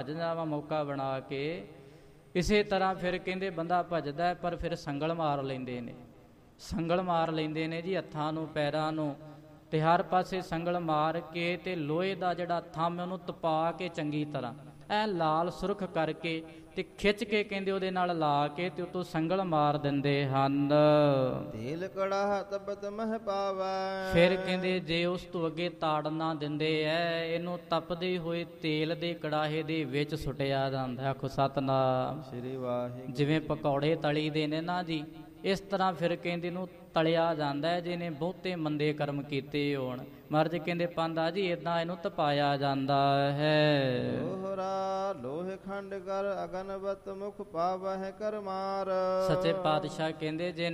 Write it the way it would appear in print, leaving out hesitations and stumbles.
ਭੱਜ ਜਾਵਾਂ ਮੌਕਾ ਬਣਾ ਕੇ। ਇਸੇ ਤਰ੍ਹਾਂ ਫਿਰ ਕਹਿੰਦੇ ਬੰਦਾ ਭੱਜਦਾ ਪਰ ਫਿਰ ਸੰਗਲ ਮਾਰ ਲੈਂਦੇ ਨੇ, ਸੰਗਲ ਮਾਰ ਲੈਂਦੇ ਨੇ ਜੀ ਹੱਥਾਂ ਨੂੰ ਪੈਰਾਂ ਨੂੰ, ਅਤੇ ਹਰ ਪਾਸੇ ਸੰਗਲ ਮਾਰ ਕੇ ਅਤੇ ਲੋਹੇ ਦਾ ਜਿਹੜਾ ਥੰਮ ਉਹਨੂੰ ਤਪਾ ਕੇ ਚੰਗੀ ਤਰ੍ਹਾਂ ਐ ਲਾਲ ਸੁਰਖ ਕਰਕੇ ਅਤੇ ਖਿੱਚ ਕੇ ਕਹਿੰਦੇ ਉਹਦੇ ਨਾਲ ਲਾ ਕੇ ਅਤੇ ਉੱਤੋਂ ਸੰਗਲ ਮਾਰ ਦਿੰਦੇ ਹਨ। ਤੇਲ ਕੜਾਹ ਤਪਤ ਮਹਿ ਪਾਵੈ। ਫਿਰ ਕਹਿੰਦੇ ਜੇ ਉਸ ਤੋਂ ਅੱਗੇ ਤਾੜ ਨਾ ਦਿੰਦੇ ਐ, ਇਹਨੂੰ ਤਪਦੇ ਹੋਏ ਤੇਲ ਦੇ ਕੜਾਹੇ ਦੇ ਵਿੱਚ ਸੁੱਟਿਆ ਜਾਂਦਾ। ਆਖੋ ਸਤਿਨਾਮ ਸ੍ਰੀ ਵਾਹਿਗੁਰੂ। ਜਿਵੇਂ ਪਕੌੜੇ ਤਲੀ ਦੇ ਨੇ ਨਾ ਜੀ, ਇਸ ਤਰ੍ਹਾਂ ਫਿਰ ਕਹਿੰਦੇ ਇਹਨੂੰ ਤਲਿਆ ਜਾਂਦਾ ਜਿਹਨੇ ਬਹੁਤੇ ਮੰਦੇ ਕਰਮ ਕੀਤੇ ਹੋਣ। ਮਹਾਰਾਜ ਕਹਿੰਦੇ ਪਾਂਦਾ ਜੀ ਇੱਦਾਂ ਇਹਨੂੰ ਤਪਾਇਆ ਜਾਂਦਾ ਹੈ। ਲੋਹਰਾ ਲੋਹੇ ਖੰਡ ਕਰ ਅਗਨਵਤ ਮੁਖ ਪਾਵਹਿ ਕਰ ਮਾਰ। ਸੱਚੇ ਪਾਤਸ਼ਾਹ ਕਹਿੰਦੇ ਜੇ